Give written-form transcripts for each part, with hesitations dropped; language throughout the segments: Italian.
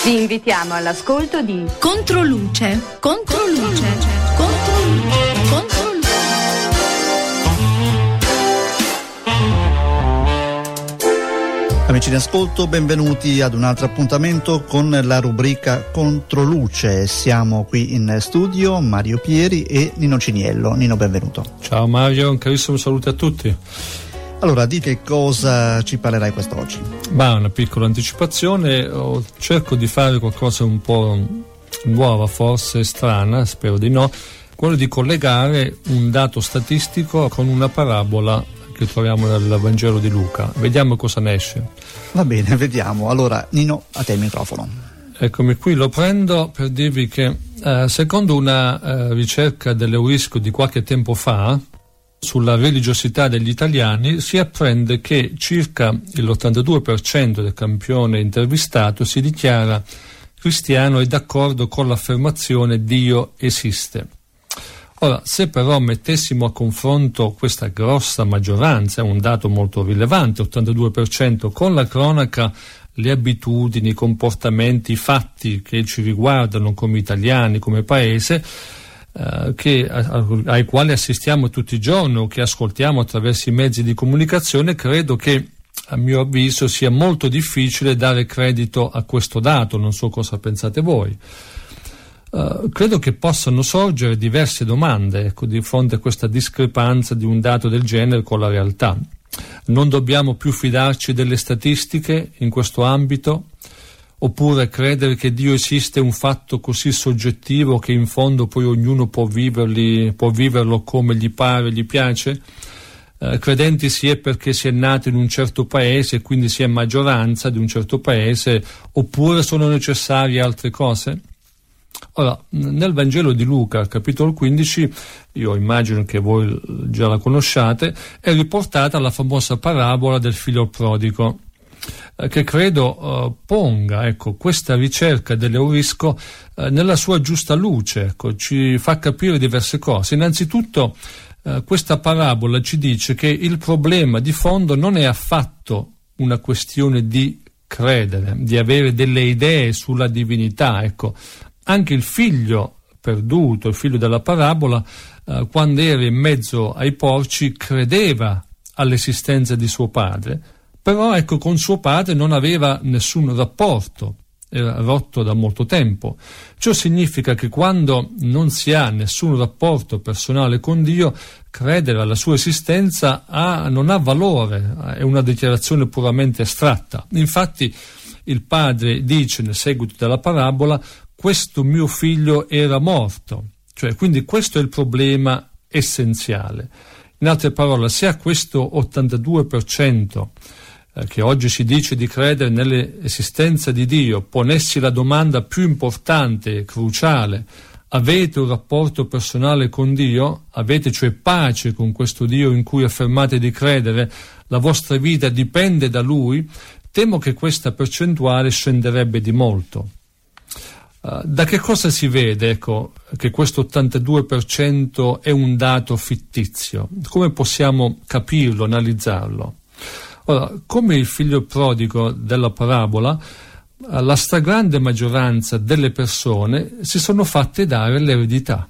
Vi invitiamo all'ascolto di Controluce, Controluce, Controluce, Controluce. Amici in ascolto, benvenuti ad un altro appuntamento con la rubrica Controluce. Siamo qui in studio Mario Pieri e Nino Ciniello. Nino, benvenuto. Ciao Mario, un carissimo saluto a tutti. Allora, di che cosa ci parlerai quest'oggi? Una piccola anticipazione, cerco di fare qualcosa un po' nuova, forse strana, spero di no, quello di collegare un dato statistico con una parabola che troviamo nel Vangelo di Luca. Vediamo cosa ne esce. Va bene, vediamo. Allora, Nino, a te il microfono. Eccomi qui, lo prendo per dirvi che secondo una ricerca dell'Eurisco di qualche tempo fa sulla religiosità degli italiani, si apprende che circa l'82% del campione intervistato si dichiara cristiano e d'accordo con l'affermazione Dio esiste. Ora, se però mettessimo a confronto questa grossa maggioranza, un dato molto rilevante, 82%, con la cronaca, le abitudini, i comportamenti, i fatti che ci riguardano come italiani, come paese, ai quali assistiamo tutti i giorni o che ascoltiamo attraverso i mezzi di comunicazione, credo che a mio avviso sia molto difficile dare credito a questo dato. Non so cosa pensate voi. Credo che possano sorgere diverse domande, di fronte a questa discrepanza di un dato del genere con la realtà. Non dobbiamo più fidarci delle statistiche in questo ambito? Oppure credere che Dio esiste è un fatto così soggettivo che in fondo poi ognuno può viverlo come gli pare, gli piace? Credenti si è perché si è nato in un certo paese e quindi si è maggioranza di un certo paese, oppure sono necessarie altre cose? Ora, nel Vangelo di Luca, capitolo 15, io immagino che voi già la conosciate, è riportata la famosa parabola del figlio prodigo, che credo ponga questa ricerca dell'Eurisco nella sua giusta luce, ci fa capire diverse cose. Innanzitutto questa parabola ci dice che il problema di fondo non è affatto una questione di credere, di avere delle idee sulla divinità. Anche il figlio perduto, il figlio della parabola, quando era in mezzo ai porci credeva all'esistenza di suo padre, però con suo padre non aveva nessun rapporto, era rotto da molto tempo. Ciò significa che quando non si ha nessun rapporto personale con Dio, credere alla sua esistenza non ha valore, è una dichiarazione puramente astratta. Infatti il padre dice nel seguito della parabola: questo mio figlio era morto, quindi questo è il problema essenziale. In altre parole, se a questo 82% che oggi si dice di credere nell'esistenza di Dio ponessi la domanda più importante e cruciale: avete un rapporto personale con Dio? Avete pace con questo Dio in cui affermate di credere? La vostra vita dipende da Lui? Temo che questa percentuale scenderebbe di molto. Da che cosa si vede che questo 82% è un dato fittizio? Come possiamo capirlo, analizzarlo? Ora, come il figlio prodigo della parabola, la stragrande maggioranza delle persone si sono fatte dare l'eredità.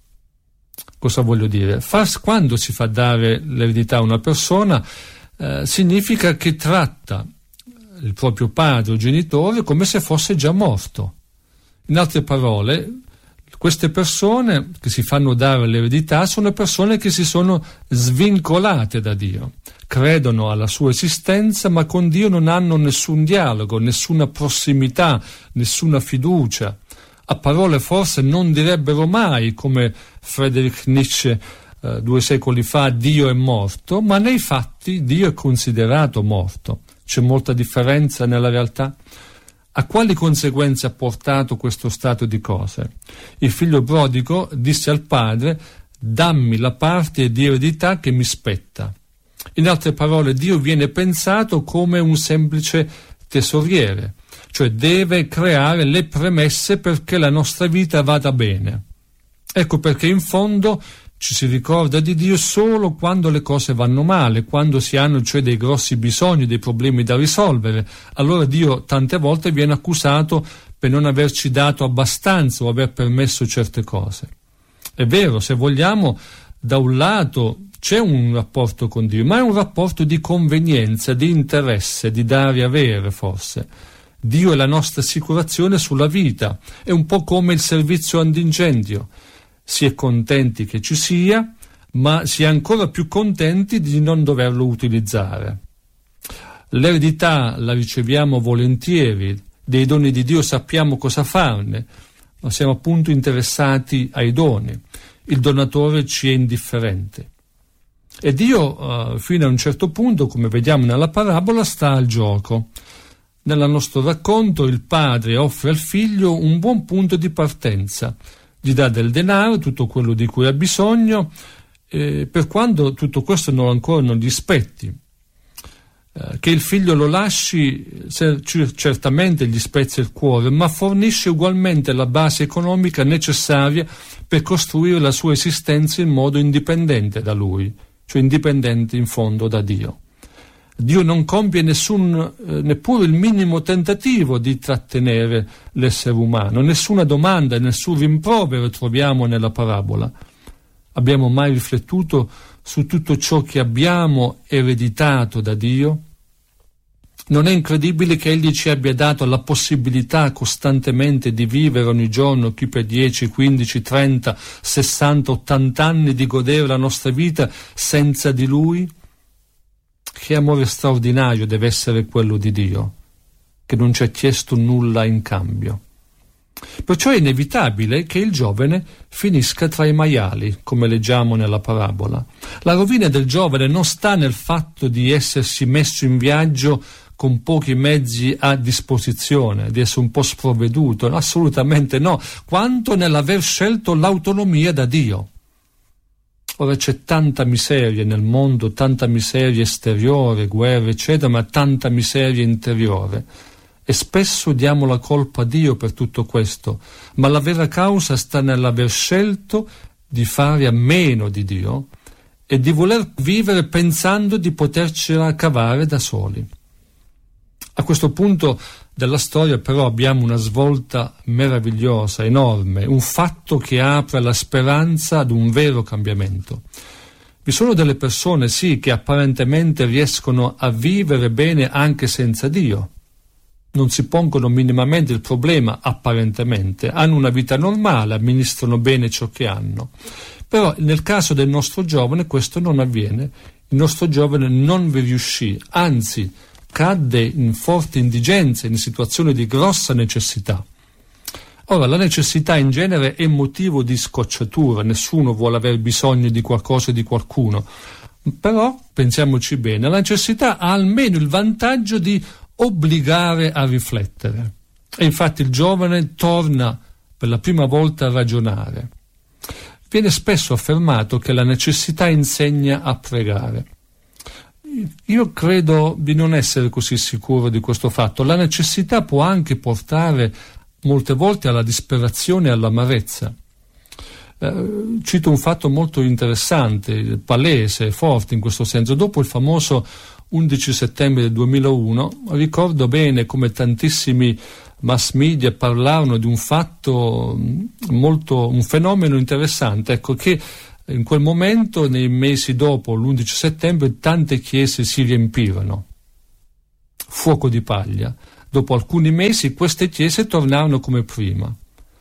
Cosa voglio dire? Quando si fa dare l'eredità a una persona, significa che tratta il proprio padre o genitore come se fosse già morto. In altre parole, queste persone che si fanno dare l'eredità sono persone che si sono svincolate da Dio, credono alla sua esistenza, ma con Dio non hanno nessun dialogo, nessuna prossimità, nessuna fiducia. A parole forse non direbbero mai, come Friedrich Nietzsche 2 secoli fa, Dio è morto, ma nei fatti Dio è considerato morto. C'è molta differenza nella realtà. A quali conseguenze ha portato questo stato di cose? Il figlio prodigo disse al padre: dammi la parte di eredità che mi spetta. In altre parole, Dio viene pensato come un semplice tesoriere, deve creare le premesse perché la nostra vita vada bene. Ecco perché in fondo Ci si ricorda di Dio solo quando le cose vanno male, quando si hanno cioè dei grossi bisogni, dei problemi da risolvere. Allora Dio tante volte viene accusato per non averci dato abbastanza o aver permesso certe cose. È vero, se vogliamo, da un lato c'è un rapporto con Dio, ma è un rapporto di convenienza, di interesse, di dare e avere forse. Dio è la nostra assicurazione sulla vita, è un po' come il servizio antincendio. Si è contenti che ci sia, ma si è ancora più contenti di non doverlo utilizzare. L'eredità la riceviamo volentieri, dei doni di Dio sappiamo cosa farne, ma siamo appunto interessati ai doni. Il donatore ci è indifferente. E Dio, fino a un certo punto, come vediamo nella parabola, sta al gioco. Nel nostro racconto il padre offre al figlio un buon punto di partenza. Gli dà del denaro, tutto quello di cui ha bisogno, per quando tutto questo ancora non gli spetti. Che il figlio lo lasci certamente gli spezza il cuore, ma fornisce ugualmente la base economica necessaria per costruire la sua esistenza in modo indipendente da lui, cioè indipendente in fondo da Dio. Dio non compie neppure il minimo tentativo di trattenere l'essere umano, nessuna domanda, nessun rimprovero troviamo nella parabola. Abbiamo mai riflettuto su tutto ciò che abbiamo ereditato da Dio? Non è incredibile che Egli ci abbia dato la possibilità costantemente di vivere ogni giorno, chi per 10, 15, 30, 60, 80 anni, di godere la nostra vita senza di Lui? Che amore straordinario deve essere quello di Dio, che non ci ha chiesto nulla in cambio. Perciò è inevitabile che il giovane finisca tra i maiali, come leggiamo nella parabola. La rovina del giovane non sta nel fatto di essersi messo in viaggio con pochi mezzi a disposizione, di essere un po' sprovveduto, assolutamente no, quanto nell'aver scelto l'autonomia da Dio. Ora c'è tanta miseria nel mondo, tanta miseria esteriore, guerre eccetera, ma tanta miseria interiore. E spesso diamo la colpa a Dio per tutto questo, ma la vera causa sta nell'aver scelto di fare a meno di Dio e di voler vivere pensando di potercela cavare da soli. A questo punto della storia però abbiamo una svolta meravigliosa, enorme, un fatto che apre la speranza ad un vero cambiamento. Vi sono delle persone, sì, che apparentemente riescono a vivere bene anche senza Dio. Non si pongono minimamente il problema, apparentemente. Hanno una vita normale, amministrano bene ciò che hanno. Però nel caso del nostro giovane questo non avviene. Il nostro giovane non vi riuscì, anzi cadde in forte indigenza, in situazioni di grossa necessità. Ora, la necessità in genere è motivo di scocciatura, nessuno vuole aver bisogno di qualcosa o di qualcuno. Però, pensiamoci bene, la necessità ha almeno il vantaggio di obbligare a riflettere. E infatti il giovane torna per la prima volta a ragionare. Viene spesso affermato che la necessità insegna a pregare. Io credo di non essere così sicuro di questo fatto. La necessità può anche portare molte volte alla disperazione e all'amarezza. Cito un fatto molto interessante, palese, forte in questo senso. Dopo il famoso 11 settembre del 2001, ricordo bene come tantissimi mass media parlarono di un fatto un fenomeno interessante, ecco, che in quel momento, nei mesi dopo l'11 settembre, tante chiese si riempirono. Fuoco di paglia. Dopo alcuni mesi queste chiese tornarono come prima.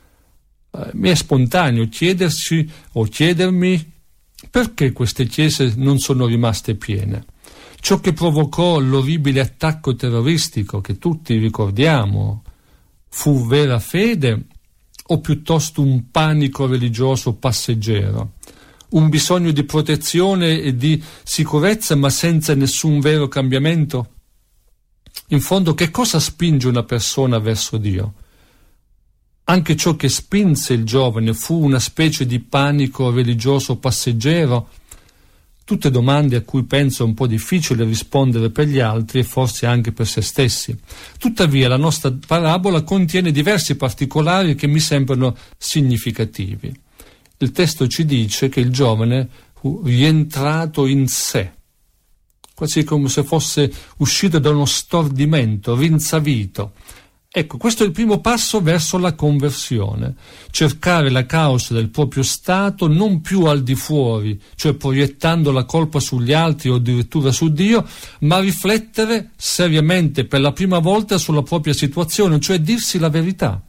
Mi è spontaneo chiedersi o chiedermi perché queste chiese non sono rimaste piene. Ciò che provocò l'orribile attacco terroristico che tutti ricordiamo fu vera fede o piuttosto un panico religioso passeggero? Un bisogno di protezione e di sicurezza ma senza nessun vero cambiamento? In fondo, che cosa spinge una persona verso Dio? Anche ciò che spinse il giovane fu una specie di panico religioso passeggero? Tutte domande a cui penso è un po' difficile rispondere per gli altri e forse anche per se stessi. Tuttavia la nostra parabola contiene diversi particolari che mi sembrano significativi. il testo ci dice che il giovane fu rientrato in sé, quasi come se fosse uscito da uno stordimento, rinsavito. Ecco, questo è il primo passo verso la conversione, cercare la causa del proprio stato non più al di fuori, cioè proiettando la colpa sugli altri o addirittura su Dio, ma riflettere seriamente per la prima volta sulla propria situazione, cioè dirsi la verità.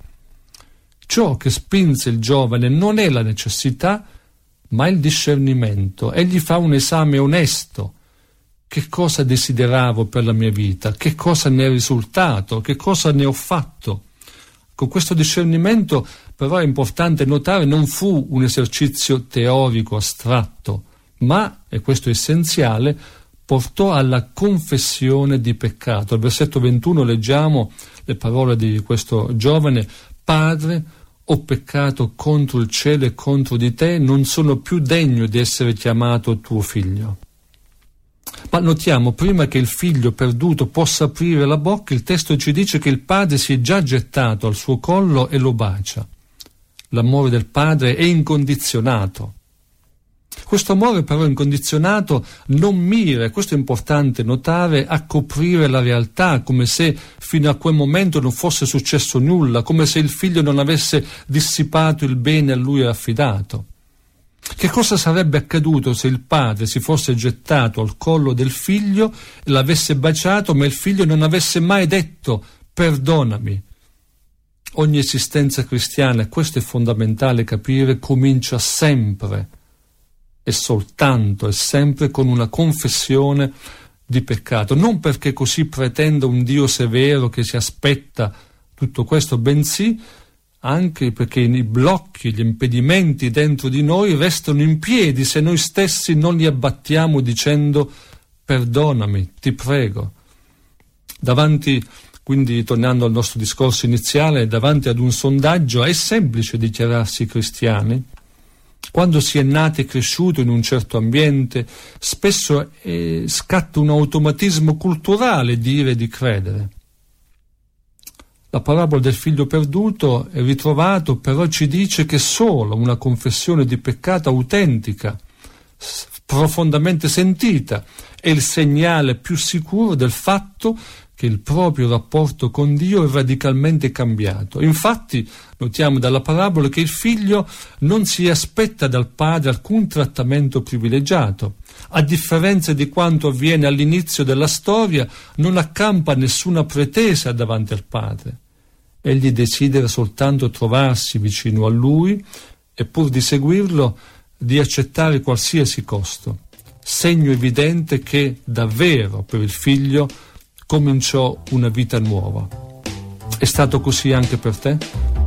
Ciò che spinse il giovane non è la necessità, ma il discernimento. Egli fa un esame onesto. Che cosa desideravo per la mia vita? Che cosa ne è risultato? Che cosa ne ho fatto? Con questo discernimento, però, è importante notare, non fu un esercizio teorico astratto, ma, e questo è essenziale, portò alla confessione di peccato. Al versetto 21 leggiamo le parole di questo giovane: Padre, ho peccato contro il cielo e contro di te, non sono più degno di essere chiamato tuo figlio. Ma notiamo, prima che il figlio perduto possa aprire la bocca, il testo ci dice che il padre si è già gettato al suo collo e lo bacia. L'amore del padre è incondizionato. Questo amore però incondizionato non mira, e questo è importante notare, a coprire la realtà, come se fino a quel momento non fosse successo nulla, come se il figlio non avesse dissipato il bene a lui affidato. Che cosa sarebbe accaduto se il padre si fosse gettato al collo del figlio e l'avesse baciato, ma il figlio non avesse mai detto perdonami? Ogni esistenza cristiana, questo è fondamentale capire, comincia sempre e soltanto e sempre con una confessione di peccato, non perché così pretenda un Dio severo che si aspetta tutto questo, bensì anche perché i blocchi, gli impedimenti dentro di noi restano in piedi se noi stessi non li abbattiamo dicendo perdonami, ti prego. Davanti, quindi tornando al nostro discorso iniziale, davanti ad un sondaggio è semplice dichiararsi cristiani. Quando si è nato e cresciuto in un certo ambiente, spesso scatta un automatismo culturale dire di credere. La parabola del figlio perduto e ritrovato però ci dice che solo una confessione di peccato autentica, profondamente sentita, è il segnale più sicuro del fatto che il proprio rapporto con Dio è radicalmente cambiato. Infatti, notiamo dalla parabola che il figlio non si aspetta dal padre alcun trattamento privilegiato. A differenza di quanto avviene all'inizio della storia, non accampa nessuna pretesa davanti al padre. Egli desidera soltanto trovarsi vicino a lui e, pur di seguirlo, di accettare qualsiasi costo. Segno evidente che davvero per il figlio cominciò una vita nuova. È stato così anche per te?